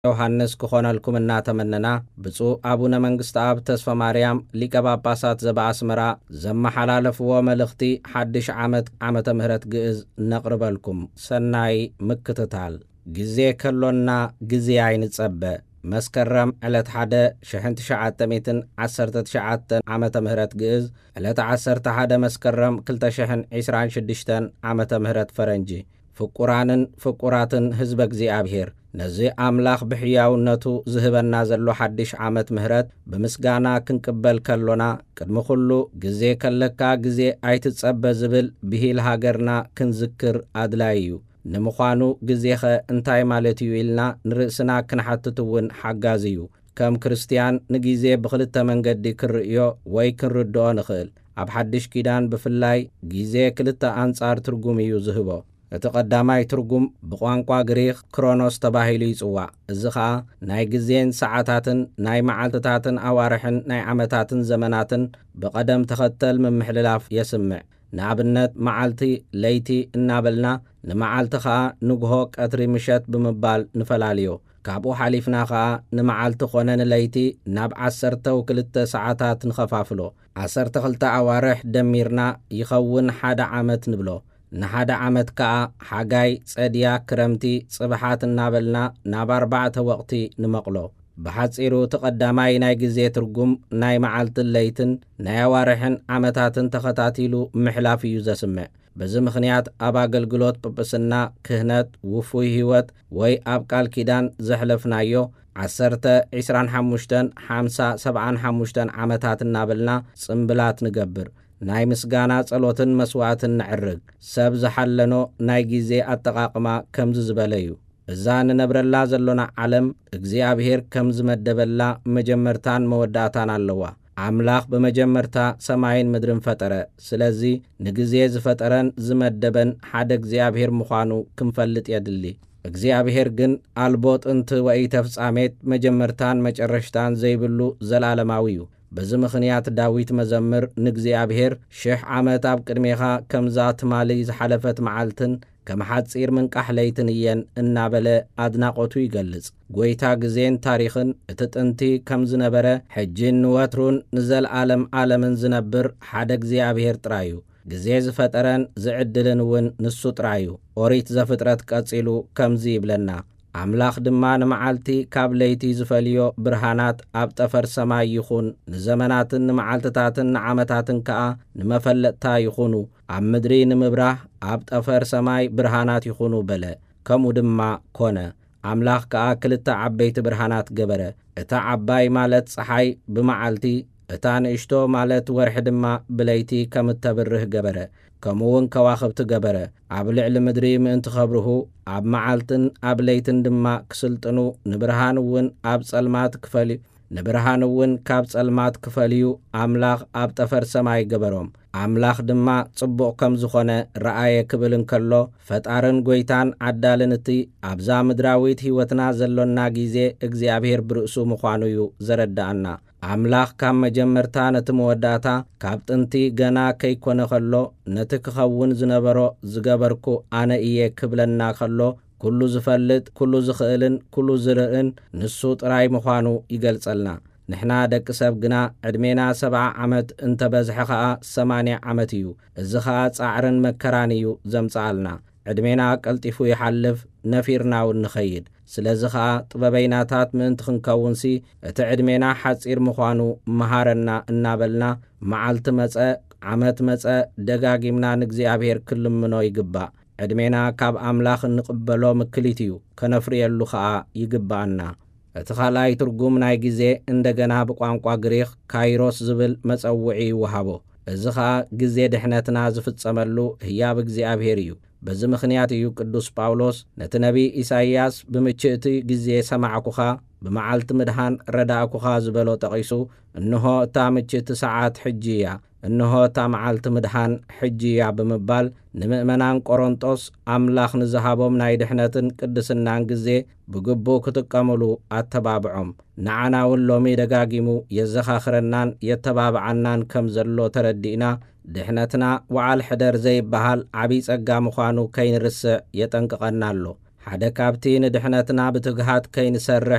ዮሐንስ ክኾነልኩም እናተመነና ብፁዕ አቡነ መንግስት አብ ተስፋ ማርያም ሊቀ ጳጳሳት ዘበአስመራ ዘመሓላለፍዎ መልእኽቲ ሓድሽ ዓመተ ምህረት ግዕዝ ነቕርበልኩም ሰናይ ምክትታል ጊዜ ከሎና ጊዜ አይንጸበ መስከረም ዕለት 1919 ዓመተ ምህረት ግዕዝ ዕለት 11 መስከረም 2026 ዓመተ ምህረት ፈረንጂ ፍቁራንን ፍቁራትን ህዝበ እግዚአብሔር ነዚ አምላኽ ብሕያውነቱ ዝህበና ዘሎ ሓድሽ ዓመት ምህረት ብምስጋና ክንቅበል ከሎና ቅድሚ ኩሉ ጊዜ ከለካ ጊዜ አይትጸበ ዝብል ብሂል ሃገርና ክንዝክር አድላይ እዩ ንምዃኑ ጊዜኸ እንታይ ማለት እዩ ኢልና ንርእስና ክንሓትትውን ሓጋዝ እዩ ከም ክርስቲያን ንጊዜ ብኽልተ መንገዲ ክርእዮ ወይ ክንርድኦ ንኽእል ኣብ ሓድሽ ኪዳን ብፍላይ ጊዜ ክልተ አንጻር ትርጉም እዩ ዝህቦ እቲ ቀዳማይ ትርጉም ብቋንቋ ግሪክ ክሮኖስ ተባሂሉ ይጽዋዕ እዚ ኸኣ ናይ ጊዜን ሰዓታትን ናይ መዓልትታትን ኣዋርሕን ናይ ዓመታትን ዘመናትን ብቐደም ተኸተል ምምሕልላፍ የስምዕ ንኣብነት መዓልቲ ለይቲ እናበልና ንመዓልቲ ኸኣ ንግሆ ቀትሪ ምሸት ብምባል ንፈላለዮ ካብኡ ሓሊፍና ኸኣ ንመዓልቲ ኾነ ንለይቲ ናብ 12 ሰዓታት ንኸፋፍሎ 12 ኣዋርሕ ደሚርና ይኸውን ሓደ ዓመት ንብሎ ንሓደ ዓመት ከዓ ሓጋይ ጸድያ ክረምቲ ጽብሓት እናበልና ናብ 4 ወቕቲ ንመቕሎ ብሓጺሩ ተቐዳማይ ናይ ጊዜ ትርጉም ናይ መዓልትን ለይትን ናይ ኣዋርሕን ዓመታትን ተኸታቲሉ ምሕላፍ እዩ ዘስምዕ በዚ ምኽንያት ኣብ ኣገልግሎት ጵጵስና ክህነት ውፉይ ህይወት ወይ ኣብ ቃል ኪዳን ዘሕለፍናዮ 1025 ዓመታት እናበልና ጽምብላት ንገብር ናይ ምስጋና ጸሎትን መስዋዕትን ንዕርግ ሰብ ዝሓለኖ ናይ ጊዜ አጠቃቅማ ከምዝ ዝበለ እዩ እዛ ንነብረላ ዘሎና ዓለም እግዚአብሔር ከም ዝመደበላ መጀመርታን መወዳእታን ኣለዋ አምላኽ በመጀመርታ ሰማይን ምድርን ፈጠረ ስለዚ ንጊዜ ዝፈጠረን ዝመደበን ሓደ እግዚአብሔር ምዃኑ ክንፈልጥ የድሊ እግዚአብሔር ግን አልቦ ጥንቲ ወይ ተፍጻሜት መጀመርታን መጨረሽታን ዘይብሉ ዘላለማዊ እዩ በዚ ምኽንያት ዳዊት መዘምር ንእግዚአብሔር 1000 ዓመት ኣብ ቅድሜኻ ከምዛ ትማሊ ዝሓለፈት መዓልትን ከም ሓጺር ምንቃሕ ለይትን እየን እናበለ አድናቆቱ ይገልጽ ጎይታ ጊዜን ታሪኽን እቲ ጥንቲ ከም ዝነበረ ሕጂን ወትሩን ንዘለዓለም ዓለምን ዝነብር ሓደ እግዚአብሔር ጥራዩ ጊዜ ዝፈጠረን ዝዕድልን እውን ንሱ ጥራዩ ኦሪት ዘፍጥረት ቀጺሉ ከምዚ ይብለና አምላኽ ድማ ንመዓልቲ ካብ ለይቲ ዝፈልዮ ብርሃናት ኣብ ጠፈር ሰማይ ይኹን ንዘመናትን ንመዓልትታትን ንዓመታትን ከዓ ንመፈለጥታ ይኹኑ ኣብ ምድሪ ንምብራህ ኣብ ጠፈር ሰማይ ብርሃናት ይኹኑ በለ ከምኡ ድማ ኮነ አምላኽ ከዓ ክልተ ዓበይቲ ብርሃናት ገበረ እታ ዓባይ ማለት ፀሓይ ብመዓልቲ እታ ንእሽቶ ማለት ወርሒ ድማ ብለይቲ ከም እተብርህ ገበረ ከምውን ከዋኽብቲ ገበረ ኣብ ልዕሊ ምድሪ ምእንቲ ኸብርሁ ኣብ መዓልትን ኣብ ለይትን ድማ ክስልጥኑ ንብርሃንውን ካብ ጸልማት ክፈልዩ አምላኽ ኣብ ጠፈር ሰማይ ገበሮም አምላኽ ድማ ጽቡቕ ከም ዝኾነ ረአየ ክብል እንከሎ ፈጣርን ጎይታን ዓዳልን እቲ ኣብዛ ምድራዊት ህይወትና ዘሎና ጊዜ እግዚአብሔር ብርእሱ ምዃኑ እዩ ዘረዳእና አምላኽ ካብ መጀመርታ ነቲ መወዳእታ ካብ ጥንቲ ገና ከይኮነ ከሎ ነቲ ክኸውን ዝነበሮ ዝገበርኩ ኣነ እየ ክብለና ከሎ ኩሉ ዝፈልጥ ኩሉ ዝኽእልን ኩሉ ዝርእን ንሱ ጥራይ ምዃኑ ይገልጸልና ንሕና ደቂ ሰብ ግና ዕድሜና 70 ዓመት እንተበዝሐ ኸኣ 80 ዓመት እዩ እዚ ኸኣ ጻዕርን መከራን እዩ ዘምጽኣልና ዕድሜና ቀልጢፉ ይሓልፍ ነፊርናውን ንኸይድ ስለዚ ኸኣ ጥበበይናታት ምእንቲ ክንከውንሲ እቲ ዕድሜና ሓጺር ምዃኑ መሃረና እናበልና መዓልቲ መጸ ዓመት መጸ ደጋጊምና ንእግዚአብሔር ክልምኖ ይግባእ ዕድሜና ካብ አምላኽ ንቕበሎ ምክሊት እዩ ከነፍርየሉ ኸኣ ይግባአና እቲ ኻልኣይ ትርጉም ናይ ጊዜ እንደገና ብቋንቋ ግሪክ ካይሮስ ዝብል መጸውዒ ይወሃቦ እዚ ኸኣ ጊዜ ድሕነትና ዝፍጸመሉ ህያብ እግዚአብሔር እዩ በዚ ምኽንያት እዩ ቅዱስ ጳውሎስ ነቲ ነቢይ ኢሳይያስ ብምችእቲ ጊዜ ሰማዕኩኻ ብመዓልቲ ምድሃን ረዳእኩኻ ዝበሎ ጠቒሱ እንሆ እታ ምችእቲ ሰዓት ሕጂ እያ እንሆ እታ መዓልቲ ምድሃን ሕጂ እያ ብምባል ንምእመናን ቆሮንጦስ አምላኽ ንዝሃቦም ናይ ድሕነትን ቅድስናን ጊዜ ብግቡእ ክጥቀምሉ ኣተባብዖም ንዓናውን ሎሚ ደጋጊሙ የዘኻኽረናን የተባብዓናን ከም ዘሎ ተረዲእና ድሕነትና ወዓል ሕደር ዘይበሃል ዓብይ ጸጋ ምዃኑ ከይንርስዕ የጠንቅቐና ኣሎ ሓደ ካብቲ ንድሕነትና ብትግሃት ከይንሰርሕ